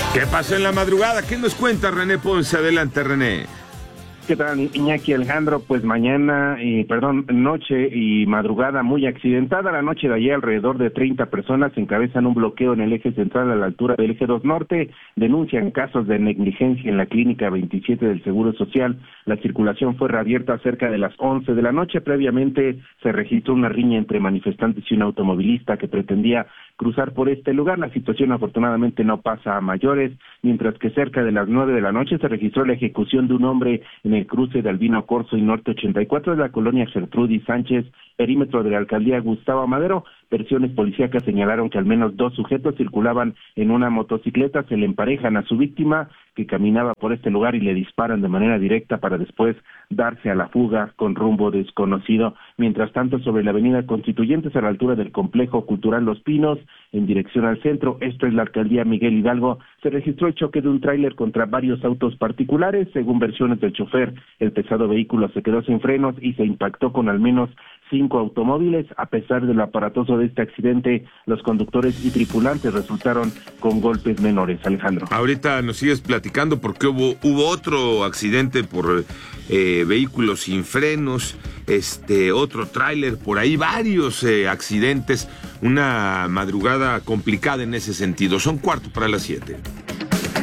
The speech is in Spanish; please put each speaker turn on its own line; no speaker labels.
¿Qué pasó en la madrugada? ¿Qué nos cuenta René Ponce? Adelante, René.
¿Qué tal, Iñaki, Alejandro? Pues noche y madrugada muy accidentada. La noche de ayer, alrededor de 30 personas encabezan un bloqueo en el eje central a la altura del eje 2 Norte. Denuncian casos de negligencia en la clínica 27 del Seguro Social. La circulación fue reabierta cerca de las 11 de la noche. Previamente se registró una riña entre manifestantes y un automovilista que pretendía cruzar por este lugar. La situación afortunadamente no pasa a mayores, mientras que cerca de las 9 de la noche se registró la ejecución de un hombre en el cruce de Albino Corzo y Norte 84 de la colonia Gertrudis Sánchez, perímetro de la alcaldía Gustavo Amadero. Versiones policíacas señalaron que al menos 2 sujetos circulaban en una motocicleta, se le emparejan a su víctima que caminaba por este lugar y le disparan de manera directa para después darse a la fuga con rumbo desconocido. Mientras tanto, sobre la avenida Constituyentes a la altura del complejo cultural Los Pinos, en dirección al centro, esto es la alcaldía Miguel Hidalgo, se registró el choque de un tráiler contra varios autos particulares. Según versiones del chofer, el pesado vehículo se quedó sin frenos y se impactó con al menos 5 automóviles. A pesar de lo aparatoso de este accidente, los conductores y tripulantes resultaron con golpes menores. Alejandro.
Ahorita nos sigues platicando porque hubo otro accidente por vehículos sin frenos, otro tráiler por ahí, varios accidentes, una madrugada complicada en ese sentido. Son 7:15.